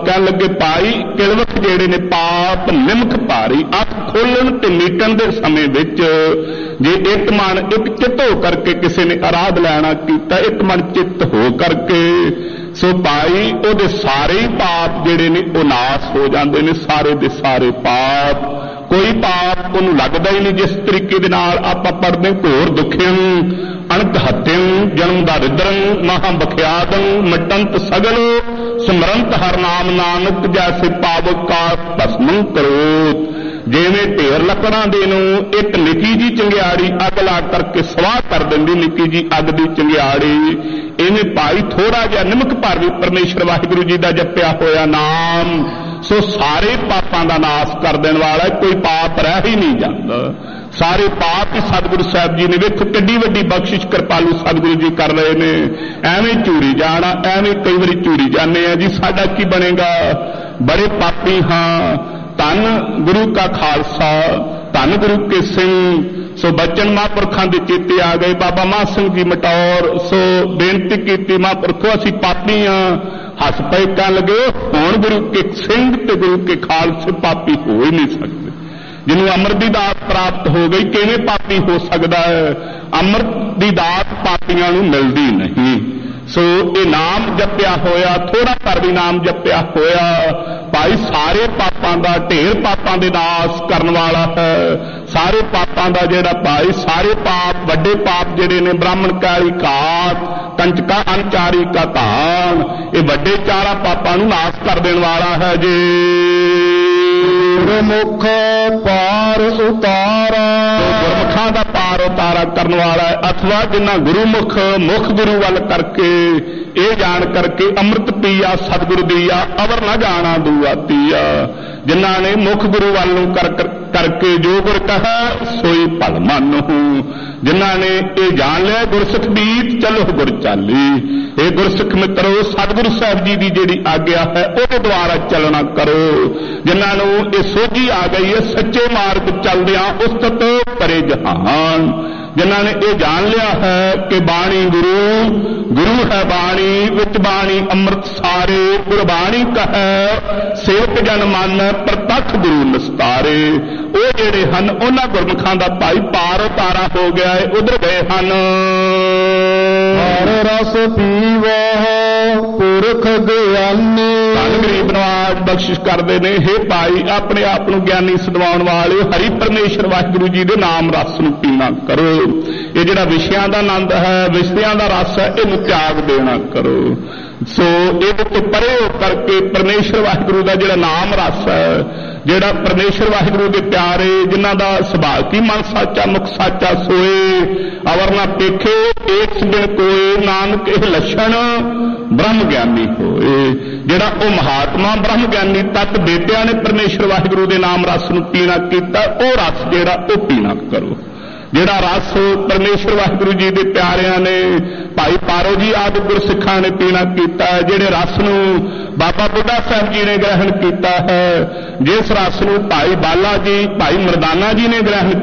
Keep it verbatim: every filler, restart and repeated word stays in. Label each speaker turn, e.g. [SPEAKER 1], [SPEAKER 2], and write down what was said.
[SPEAKER 1] ਕਹਿਣ ਲੱਗੇ ਭਾਈ ਕਿਲਵਖ ਜਿਹੜੇ ਨੇ ਪਾਪ ਨਿਮਖ ਭਾਰੀ। ਅੱਖ ਖੋਲਣ ਤੇ ਮੀਟਣ ਦੇ ਸਮੇਂ ਵਿੱਚ ਜੇ ਇੱਕ ਮਨ ਇੱਕ ਚਿੱਤ ਹੋ ਕਰਕੇ ਕਿਸੇ ਨੇ ਅਰਾਧ ਲੈਣਾ ਕੀਤਾ, ਇੱਕ ਮਨ ਚਿੱਤ ਹੋ ਕਰਕੇ, ਸੋ ਭਾਈ ਉਹਦੇ ਸਾਰੇ ਹੀ ਪਾਪ ਜਿਹੜੇ ਨੇ ਉਹ ਨਾਸ ਹੋ ਜਾਂਦੇ ਨੇ, ਸਾਰੇ ਦੇ ਸਾਰੇ ਪਾਪ। ਕੋਈ ਪਾਪ ਉਹਨੂੰ ਲੱਗਦਾ ਹੀ ਨਹੀਂ। ਜਿਸ ਤਰੀਕੇ ਦੇ ਨਾਲ ਆਪਾਂ ਪੜ੍ਹਦੇ ਘੋਰ ਦੁਖਿਆਂ ਅਣਖ ਹੱਤਿਆਂ ਜਨਮ ਦਾ ਰਿਦਰੰ ਮਹਾਂ ਬਖਿਆਦੰ ਮਟੰਤ ਸਗਲ ਸਿਮਰੰਤ ਹਰ ਨਾਮ ਨਾਨਕ ਜੈਸੇ ਪਾਵਕ ਕਾ ਭਸਮੰ ਕਰੋ। ਜਿਵੇਂ ਢੇਰ ਲੱਕੜਾਂ ਦੇ ਨੂੰ ਇੱਕ ਨਿੱਕੀ ਜੀ ਚੰਗਿਆੜੀ ਅੱਗ ਲਾ ਕਰਕੇ ਸਵਾਹ ਕਰ ਦਿੰਦੀ, ਨਿੱਕੀ ਜੀ ਅੱਗ ਦੀ ਚੰਗਿਆੜੀ, ਇਵੇਂ ਭਾਈ ਥੋੜਾ ਜਿਹਾ ਨਿਮਕ ਭਰ ਵੀ ਪਰਮੇਸ਼ਰ ਵਾਹਿਗੁਰੂ ਜੀ ਦਾ ਜਪਿਆ ਹੋਇਆ ਨਾਮ ਸੋ ਸਾਰੇ ਪਾਪਾਂ ਦਾ ਨਾਸ ਕਰ ਦੇਣ ਵਾਲਾ, ਕੋਈ ਪਾਪ ਰਹਿ ਹੀ ਨਹੀਂ ਜਾਂਦਾ। ਸਾਰੇ ਪਾਪ ਹੀ ਸਤਿਗੁਰੂ ਸਾਹਿਬ ਜੀ ਨੇ ਵੇਖੋ ਕਿੱਡੀ ਵੱਡੀ ਬਖਸ਼ਿਸ਼ ਕਿਰਪਾਲੂ ਸਤਿਗੁਰੂ ਜੀ ਕਰ ਰਹੇ ਨੇ। ਐਵੇਂ ਝੂਰੀ ਜਾਣਾ, ਐਵੇਂ ਕਈ ਵਾਰੀ ਝੂਰੀ ਜਾਂਦੇ ਆ ਜੀ, ਸਾਡਾ ਕੀ ਬਣੇਗਾ, ਬੜੇ ਪਾਪੀ ਹਾਂ। ਧੰਨ ਗੁਰੂ ਕਾ ਖਾਲਸਾ, ਧੰਨ ਗੁਰੂ ਕੇ ਸਿੰਘ। ਸੋ ਬਚਨ ਮਹਾਂਪੁਰਖਾਂ ਦੇ ਚੇਤੇ ਆ ਗਏ। ਬਾਬਾ ਮਾਨ ਸਿੰਘ ਜੀ ਮਟੌਰ ਸੋ ਬੇਨਤੀ ਕੀਤੀ, ਮਹਾਂਪੁਰਖੋ ਅਸੀਂ ਪਾਪੀ ਹਾਂ। ਹੱਸ ਪਏ, ਕਹਿਣ ਲੱਗੇ ਹੁਣ ਗੁਰੂ ਕੇ ਸਿੰਘ ਤੇ ਗੁਰੂ ਕੇ ਖਾਲਸੇ ਪਾਪੀ ਹੋ ਹੀ ਨਹੀਂ ਸਕਦੇ। ਜਿਹਨੂੰ ਅੰਮ੍ਰਿਤ ਦੀ ਦਾਤ ਪ੍ਰਾਪਤ ਹੋ ਗਈ ਕਿਵੇਂ ਪਾਪੀ ਹੋ ਸਕਦਾ ਹੈ? ਅੰਮ੍ਰਿਤ ਦੀ ਦਾਤ ਪਾਪੀਆਂ ਨੂੰ ਮਿਲਦੀ ਨਹੀਂ। ਸੋ ਇਹ ਨਾਮ ਜਪਿਆ ਹੋਇਆ, ਥੋੜਾ ਪਰ ਵੀ ਨਾਮ ਜਪਿਆ ਹੋਇਆ ਭਾਈ ਸਾਰੇ ਪਾਪਾਂ ਦਾ ਢੇਰ ਪਾਪਾਂ ਦੇ ਨਾਸ ਕਰਨ ਵਾਲਾ ਹੈ। ਸਾਰੇ ਪਾਪਾਂ ਦਾ ਜਿਹੜਾ ਭਾਈ ਸਾਰੇ ਪਾਪ ਵੱਡੇ ਪਾਪ ਜਿਹੜੇ ਨੇ ਬ੍ਰਾਹਮਣ ਕਾਲੀ ਘਾਤ ਕੰਚਕਾ ਅਨਚਾਰੀ ਕਾ ਧਾਨ, ਇਹ ਵੱਡੇ ਚਾਰਾਂ ਪਾਪਾਂ ਨੂੰ ਨਾਸ ਕਰ ਦੇਣ ਵਾਲਾ ਹੈ ਜੀ।
[SPEAKER 2] ਗੁਰਮੁਖ ਪਾਰ ਉਤਾਰਾ,
[SPEAKER 1] ਗੁਰਮੁਖਾਂ ਦਾ ਪਾਰ ਉਤਾਰਾ ਕਰਨ ਵਾਲਾ ਹੈ। ਅਥਵਾ ਜਿਨ੍ਹਾਂ ਗੁਰੂਮੁਖ ਮੁਖ ਗੁਰੂ ਵੱਲ ਕਰਕੇ ਇਹ ਜਾਣ ਕਰਕੇ ਅੰਮ੍ਰਿਤ ਪੀਆ ਸਤਿਗੁਰੂ ਦੀਆ ਅਵਰ ਨਾ ਜਾਣਾ ਦੂਆ ਤੀਆ। ਜਿਨ੍ਹਾਂ ਨੇ ਮੁਖ ਗੁਰੂ ਵੱਲ ਨੂੰ ਕਰ ਕਰਕੇ ਜੋ ਗੁਰ ਕਹੈ ਸੋਈ ਭਲ ਮੰਨਹੁ। ਜਿਨ੍ਹਾਂ ਨੇ ਇਹ ਜਾਣ ਲਿਆ ਗੁਰਸਿੱਖ ਬੀਤ ਚਲੋ ਗੁਰ ਚਾਲੀ। ਇਹ ਗੁਰਸਿੱਖ ਮਿੱਤਰੋ ਸਤਿਗੁਰੂ ਸਾਹਿਬ ਜੀ ਦੀ ਜਿਹੜੀ ਆਗਿਆ ਹੈ ਉਹਦੇ ਦੁਆਰਾ ਚੱਲਣਾ ਕਰੋ। ਜਿਨ੍ਹਾਂ ਨੂੰ ਇਹ ਸੋਝੀ ਆ ਗਈ ਹੈ ਸੱਚੇ ਮਾਰਗ ਚੱਲਦਿਆਂ ਉਸਤਤ ਪਰੇ ਜਹਾਨ। ਜਿਨ੍ਹਾਂ ਨੇ ਇਹ ਜਾਣ ਲਿਆ ਹੈ ਕਿ ਬਾਣੀ ਗੁਰੂ ਗੁਰੂ ਹੈ ਬਾਣੀ ਵਿੱਚ ਬਾਣੀ ਅੰਮ੍ਰਿਤ ਸਾਰੇ। ਗੁਰਬਾਣੀ ਕਹੈ ਸੇਵਕ ਜਨ ਮਨ ਪ੍ਰਤੱਖ ਗੁਰੂ ਨਿਸਤਾਰੇ। ਉਹ ਜਿਹੜੇ ਹਨ ਉਹਨਾਂ ਗੁਰਮੁਖਾਂ ਦਾ ਭਾਈ ਪਾਰ ਉਤਾਰਾ ਹੋ ਗਿਆ ਹੈ, ਉਧਰ ਗਏ ਹਨ।
[SPEAKER 2] ਹਰ ਰਸ ਪੀਵੋ ਪੁਰਖ ਗਿਆਨੀ,
[SPEAKER 1] ਧੰਨ ਗਰੀਬ ਨਵਾਜ ਬਖਸ਼ਿਸ਼ ਕਰਦੇ ਨੇ। ਹੇ ਭਾਈ ਆਪਣੇ ਆਪ ਨੂੰ ਗਿਆਨੀ ਸਦਵਾਉਣ ਵਾਲੇ ਹਰੀ ਪਰਮੇਸ਼ਰ ਵਾਹਿਗੁਰੂ ਜੀ ਦੇ ਨਾਮ ਰਸ ਨੂੰ ਪੀਣਾ ਕਰੋ। ਇਹ ਜਿਹੜਾ ਵਿਸ਼ਿਆਂ ਦਾ ਆਨੰਦ ਹੈ, ਵਿਸ਼ਿਆਂ ਦਾ ਰਸ ਹੈ, ਇਹਨੂੰ ਤਿਆਗ ਦੇਣਾ ਕਰੋ। ਸੋ ਇਹਦੇ ਤੋਂ ਪਰੇ ਹੋ ਕਰਕੇ ਪਰਮੇਸ਼ਰ ਵਾਹਿਗੁਰੂ ਦਾ ਜਿਹੜਾ ਨਾਮ ਰਸ ਹੈ, ਜਿਹੜਾ ਪਰਮੇਸ਼ਰ ਵਾਹਿਗੁਰੂ ਦੇ ਪਿਆਰੇ ਜਿਨ੍ਹਾਂ ਦਾ ਸੁਭਾਅ ਕੀ ਮਨ ਸਾਚਾ ਮੁਖ ਸਾਚਾ ਸੋਏ ਅਵਰ ਨਾ ਪੇਖੇ ਏਕ ਬਿਨ ਕੋਏ। ਨਾਨਕ ਇਹ ਲੱਛਣ ਬ੍ਰਹਮ ਗਿਆਨੀ ਹੋਏ। ਜਿਹੜਾ ਉਹ ਮਹਾਤਮਾ ਬ੍ਰਹਮ ਗਿਆਨੀ ਤੱਕ ਬੇਟਿਆਂ ਨੇ ਪਰਮੇਸ਼ਰ ਵਾਹਿਗੁਰੂ ਦੇ ਨਾਮ ਰਸ ਨੂੰ ਪੀਣਾ ਕੀਤਾ, ਉਹ ਰਸ ਜਿਹੜਾ ਉਹ ਪੀਣਾ ਕਰੋ। ਜਿਹੜਾ ਰਸ ਪਰਮੇਸ਼ਰ ਵਾਹਿਗੁਰੂ ਜੀ ਦੇ ਪਿਆਰਿਆਂ ਨੇ ਭਾਈ ਪਾਰੋ ਜੀ ਆਦਿ ਗੁਰਸਿੱਖਾਂ ਨੇ ਪੀਣਾ ਕੀਤਾ ਹੈ, ਜਿਹੜੇ ਰਸ ਨੂੰ ਬਾਬਾ ਬੁੱਢਾ ਸਾਹਿਬ ਜੀ ਨੇ ਗ੍ਰਹਿਣ ਕੀਤਾ ਹੈ, ਜਿਸ ਰਸ ਨੂੰ ਭਾਈ ਬਾਲਾ ਜੀ ਭਾਈ ਮਰਦਾਨਾ ਜੀ ਨੇ ਗ੍ਰਹਿਣ